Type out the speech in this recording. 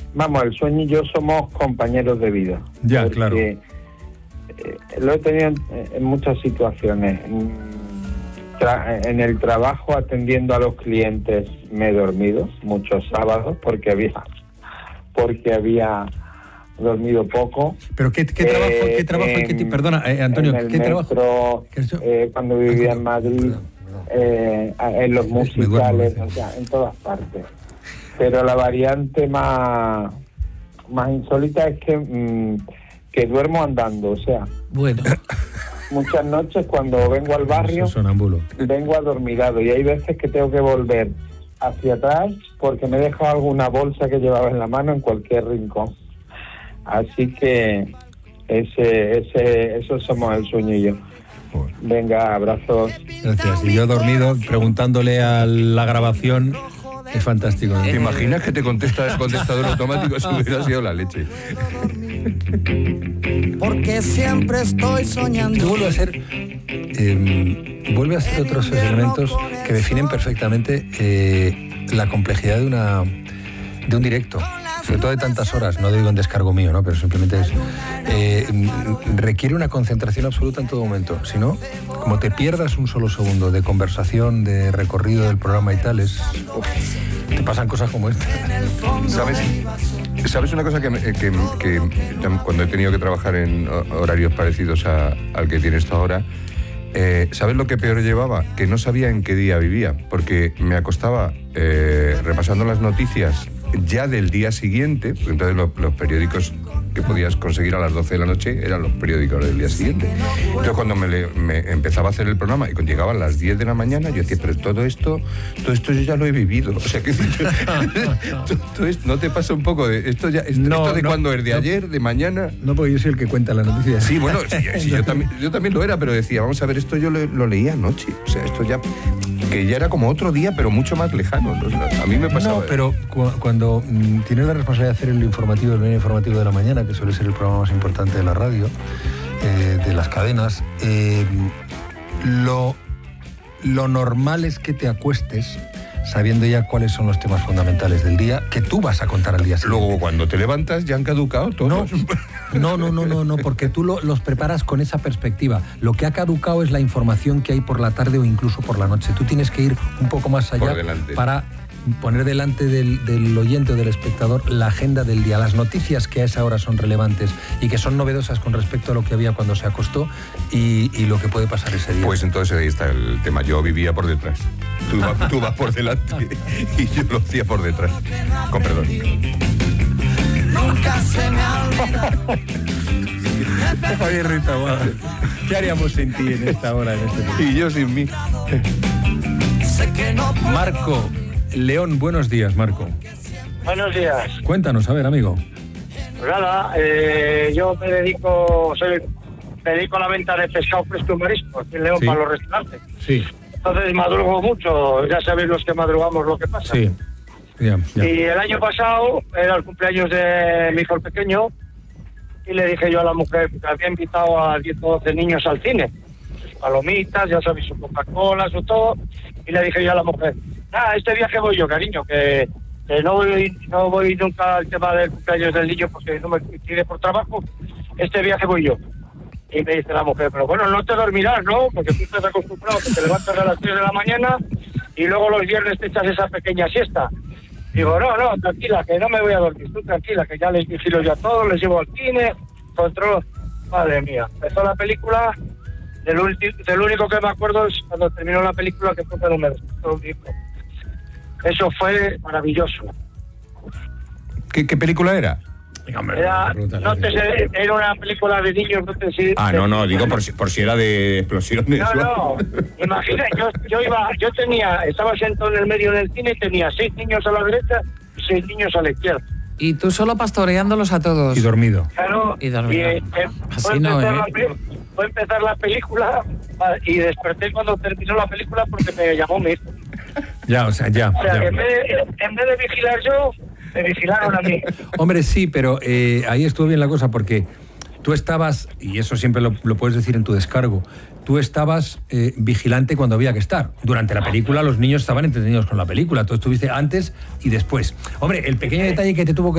vamos, el sueño y yo somos compañeros de vida. Ya, claro. Lo he tenido en muchas situaciones. En el trabajo, atendiendo a los clientes, me he dormido muchos sábados porque había dormido poco. ¿Pero qué trabajo? Perdona, Antonio, ¿qué trabajo? Cuando vivía en Madrid, en los musicales, o sea, en todas partes. Pero la variante más insólita es que duermo andando, o sea. Bueno. Muchas noches cuando vengo al barrio, vengo adormilado, y hay veces que tengo que volver hacia atrás porque me he dejado alguna bolsa que llevaba en la mano en cualquier rincón. Así que eso somos el sueño y yo. Venga, abrazos. Gracias. Y yo he dormido preguntándole a la grabación. Es fantástico. ¿Te imaginas que te contesta el contestador automático? Eso hubiera sido la leche. Porque siempre estoy soñando. Vuelve a ser otros elementos que definen perfectamente la complejidad de un directo, sobre todo de tantas horas. No digo en descargo mío, ¿no? Pero simplemente requiere una concentración absoluta en todo momento. Si no, como te pierdas un solo segundo de conversación, de recorrido del programa y tal, te pasan cosas como esta. ¿Sabes una cosa que cuando he tenido que trabajar en horarios parecidos al que tienes tú ahora, ¿sabes lo que peor llevaba? Que no sabía en qué día vivía, porque me acostaba repasando las noticias ya del día siguiente, porque entonces los periódicos que podías conseguir a las 12 de la noche eran los periódicos del día siguiente. Entonces cuando me empezaba a hacer el programa y cuando llegaban las 10 de la mañana, yo decía, pero todo esto yo ya lo he vivido. O sea, que ¿no te pasa un poco de esto ya? ¿Cuándo es? ¿De ayer? ¿De mañana? No, porque yo soy el que cuenta la noticia. Sí, bueno, sí, yo también lo era, pero decía, vamos a ver, esto yo lo leía anoche. O sea, esto ya... que ya era como otro día, pero mucho más lejano. A mí me pasaba... No, pero cuando tienes la responsabilidad de hacer el informativo, el medio informativo de la mañana, que suele ser el programa más importante de la radio, de las cadenas, lo normal es que te acuestes sabiendo ya cuáles son los temas fundamentales del día que tú vas a contar al día siguiente. Luego, cuando te levantas, ya han caducado todos. No, porque tú los preparas con esa perspectiva. Lo que ha caducado es la información que hay por la tarde o incluso por la noche. Tú tienes que ir un poco más allá para poner delante del oyente o del espectador la agenda del día, las noticias que a esa hora son relevantes y que son novedosas con respecto a lo que había cuando se acostó y lo que puede pasar ese día. Pues entonces ahí está el tema. Yo vivía por detrás. Tú vas por delante y yo lo hacía por detrás. Con perdón. Nunca se me ha olvidado. Javier Rita, ¿qué haríamos sin ti en esta hora, en este momento? Y yo sin mí. Marco León, buenos días, Marco. Buenos días. Cuéntanos, a ver, amigo. Pues nada, yo me dedico a la venta de pescado fresco y marisco aquí en León, para los restaurantes. Sí. Entonces madrugo mucho, ya sabéis los que madrugamos lo que pasa. Sí. Ya. Y el año pasado era el cumpleaños de mi hijo el pequeño y le dije yo a la mujer que había invitado a 10 o 12 niños al cine. Palomitas, ya sabéis, su Coca-Cola, su todo. Y le dije yo a la mujer, este viaje voy yo, cariño, que no voy nunca al tema del cumpleaños del niño porque no me pide por trabajo. Este viaje voy yo. Y me dice la mujer, pero bueno, no te dormirás, ¿no? Porque tú estás acostumbrado que te levantas a las 3 de la mañana y luego los viernes te echas esa pequeña siesta. Digo, no, tranquila, que no me voy a dormir. Tú tranquila, que ya les vigilo ya todo, les llevo al cine, controlo. Madre mía, empezó la película, del único que me acuerdo es cuando terminó la película, que fue cuando me despertó un hijo. Eso fue maravilloso. ¿Qué película era? Era una película de niños, no sé si... no, digo por si era de explosiones. No, imagina, yo estaba sentado en el medio del cine y tenía 6 niños a la derecha y 6 niños a la izquierda. Y tú solo pastoreándolos a todos. Y dormido. Claro, y dormido. Así fue empezar la película y desperté cuando terminó la película porque me llamó mi hijo. Ya. O sea, que en vez de vigilar yo, me vigilaron a mí. Hombre, sí, pero ahí estuvo bien la cosa porque tú estabas, y eso siempre lo puedes decir en tu descargo, tú estabas vigilante cuando había que estar. Durante la película los niños estaban entretenidos con la película, tú estuviste antes y después. Hombre, el pequeño detalle que te tuvo que